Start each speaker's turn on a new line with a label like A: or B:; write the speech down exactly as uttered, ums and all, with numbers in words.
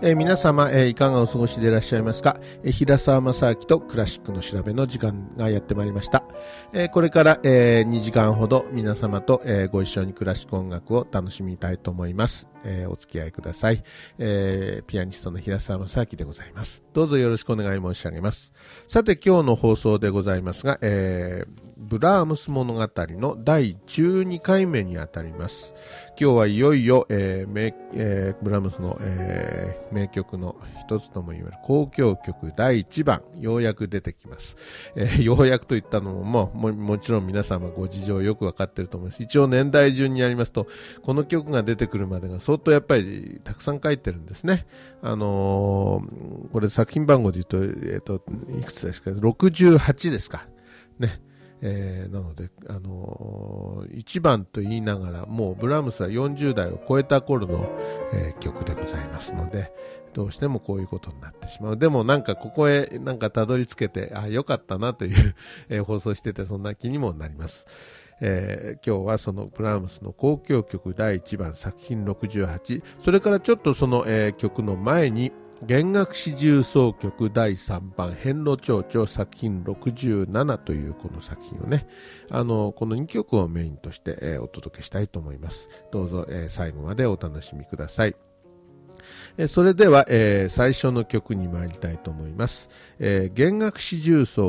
A: えー、皆様、えー、いかがお過ごしでいらっしゃいますか。えー、平沢正明とクラシックの調べの時間がやってまいりました。えー、これから、えー、にじかんほど皆様と、えー、ご一緒にクラシック音楽を楽しみたいと思います。えー、お付き合いください。えー、ピアニストの平沢正明でございます。どうぞよろしくお願い申し上げます。さて今日の放送でございますが、えー、ブラームス物語のだいじゅうにかいめにあたります。今日はいよいよ、えー名えー、ブラームスの、えー、名曲の一つともいわれる交響曲だいいちばん、ようやく出てきます。えー、ようやくといったのも、まあ、も、もちろん皆様ご事情よくわかっていると思います。一応年代順にやりますと、この曲が出てくるまでが相当やっぱりたくさん書いてるんですね。あのー、これ作品番号で言うと、えっと、いくつですか、ろくじゅうはちですか。ね。えー、なので、あのー、いちばんと言いながらもうブラームスはよんじゅうだいを超えた頃の、えー、曲でございますので、どうしてもこういうことになってしまう。でもなんかここへなんかたどり着けて、あ、よかったなという、えー、放送しててそんな気にもなります。えー、今日はそのブラームスの交響曲だいいちばん作品ろくじゅうはち、それからちょっとその、えー、曲の前に弦楽四重奏曲だいさんばん遍路長調作品ろくじゅうななというこの作品をね、あのこのにきょくをメインとして、えー、お届けしたいと思います。どうぞ、えー、最後までお楽しみください。えー、それでは、えー、最初の曲に参りたいと思います。えー、弦楽四重奏